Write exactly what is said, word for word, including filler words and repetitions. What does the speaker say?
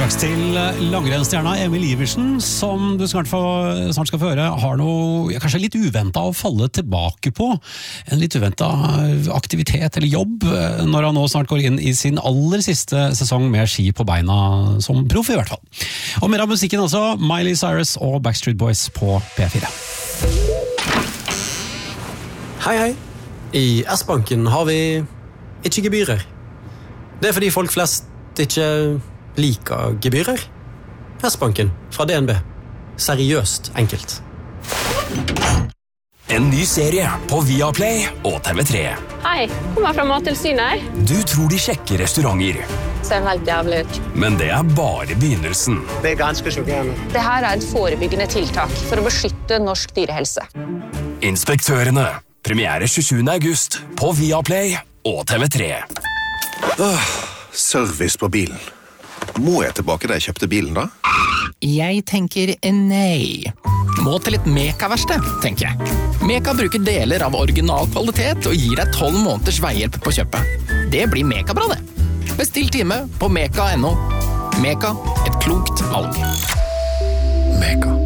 straks til langrennsstjerna Emil Iversen, som du snart, få, snart skal få høre, har noe kanskje litt uventet å falle tilbake på. En litt uventet aktivitet eller jobb, når han nå snart går inn i sin aller siste sesong med ski på beina, som proff i hvert fall. Og mer av musikken også, Miley Cyrus og Backstreet Boys på P fire. Hei, hei. I S-banken har vi ikke gebyrer. Det er fordi folk flest ikke liker gebyrer. S-banken fra D N B. Seriøst enkelt. En ny serie på Viaplay og T V tre. Hei, kommer fra Mattilsynet. Du tror de sjekker restauranter, Ser helt jævlig ut. men det er bare begynnelsen. Det er ganske sjokkerende. Det her er et forebyggende tiltak for å beskytte norsk dyrehelse. Inspektørene. Premiere tjuesjuende august på Viaplay og T V tre. Service på bilen. Må jeg tilbake da jeg kjøpte bilen da? Jeg tenker nei. Må til et Meka-verksted, tenker jeg. Meka bruker deler av original kvalitet og gir deg tolv måneders veihjelp på kjøpet. Det blir Meka-bra, det. Bestill time på meka punktum no. Meka, et klokt valg. Mega.